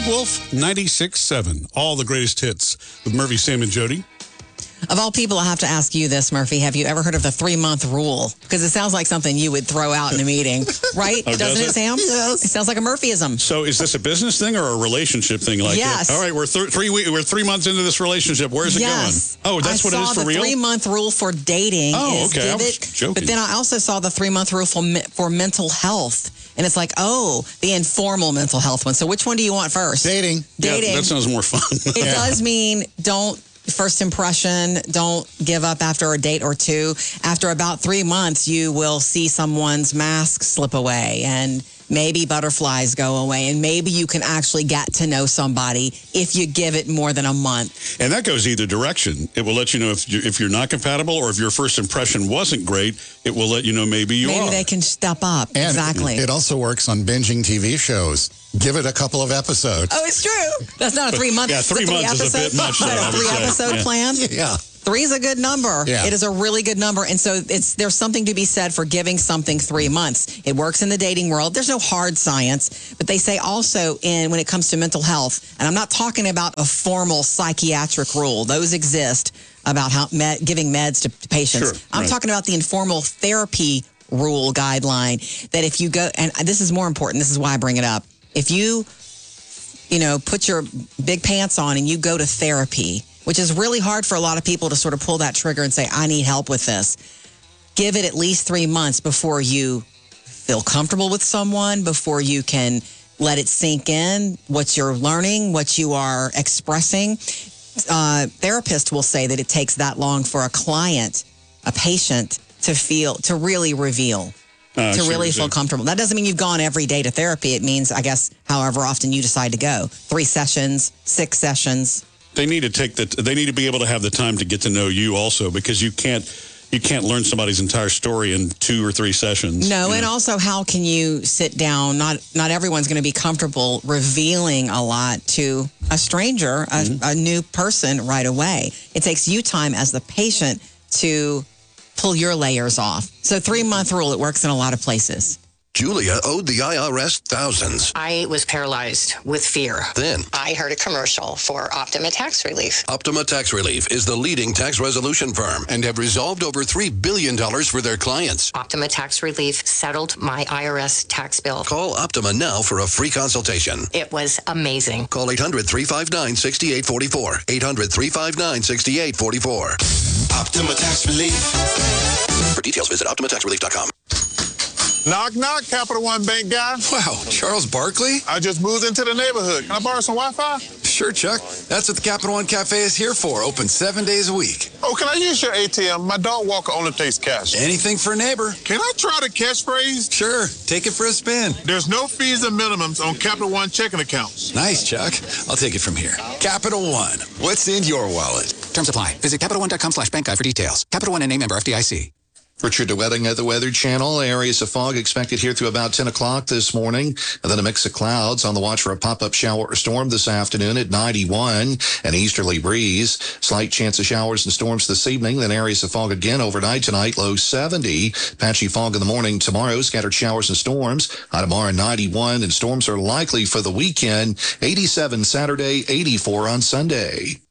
Big Wolf 96.7. All the greatest hits with Murphy, Sam, and Jody. Of all people, I have to ask you this, Murphy. Have you ever heard of the 3-month rule? Because it sounds like something you would throw out in a meeting, right? Oh, Doesn't it, Sam? Yes. It sounds like a Murphyism. So is this a business thing or a relationship thing? Like, yes. All right, we're 3 months into this relationship. Where's it yes. going? Oh, that's what it is for real? I saw the 3-month rule for dating. Oh, okay. I was joking. joking. But then I also saw the 3-month rule for mental health. And it's like, the informal mental health one. So which one do you want first? Dating. Yeah, that sounds more fun. It does mean first impression, don't give up after a date or two. After about 3 months, you will see someone's mask slip away and maybe butterflies go away. And maybe you can actually get to know somebody if you give it more than a month. And that goes either direction. It will let you know if you're not compatible, or if your first impression wasn't great, it will let you know maybe you are. Maybe they can step up. And exactly. It also works on binging TV shows. Give it a couple of episodes. Oh, it's true. That's not a 3 month. Yeah, 3 months is a bit much. Not a 3-episode plan. Yeah. 3 is a good number. Yeah. It is a really good number. And so there's something to be said for giving something 3 months. It works in the dating world. There's no hard science, but they say also when it comes to mental health, and I'm not talking about a formal psychiatric rule. Those exist about how giving meds to patients. Sure, I'm talking about the informal therapy rule guideline that if you go, and this is more important, this is why I bring it up. If you put your big pants on and you go to therapy, which is really hard for a lot of people to sort of pull that trigger and say, I need help with this. Give it at least 3 months before you feel comfortable with someone, before you can let it sink in, what you're learning, what you are expressing. Therapists will say that it takes that long for a patient to really reveal. To really feel comfortable. That doesn't mean you've gone every day to therapy. It means, I guess, however often you decide to go. 3 sessions, 6 sessions. They need to be able to have the time to get to know you also, because you can't learn somebody's entire story in 2 or 3 sessions. No, and also how can you sit down? Not everyone's going to be comfortable revealing a lot to a stranger, a new person right away. It takes you time as the patient to pull your layers off. So 3-month rule, it works in a lot of places. Julia owed the IRS thousands. I was paralyzed with fear. Then I heard a commercial for Optima Tax Relief. Optima Tax Relief is the leading tax resolution firm and have resolved over $3 billion for their clients. Optima Tax Relief settled my IRS tax bill. Call Optima now for a free consultation. It was amazing. Call 800-359-6844. 800-359-6844. Optima Tax Relief. For details, visit OptimaTaxRelief.com. Knock, knock, Capital One Bank guy. Wow, Charles Barkley? I just moved into the neighborhood. Can I borrow some Wi-Fi? Sure, Chuck. That's what the Capital One Cafe is here for. Open 7 days a week. Oh, can I use your ATM? My dog walker only takes cash. Anything for a neighbor. Can I try the catchphrase? Sure. Take it for a spin. There's no fees and minimums on Capital One checking accounts. Nice, Chuck. I'll take it from here. Capital One. What's in your wallet? Terms apply. Visit CapitalOne.com/bankguide for details. Capital One and name member FDIC. Richard DeWetting at the Weather Channel. Areas of fog expected here through about 10 o'clock this morning. And then a mix of clouds on the watch for a pop-up shower or storm this afternoon at 91. An easterly breeze. Slight chance of showers and storms this evening. Then areas of fog again overnight tonight. Low 70. Patchy fog in the morning tomorrow. Scattered showers and storms. High tomorrow 91. And storms are likely for the weekend. 87 Saturday, 84 on Sunday.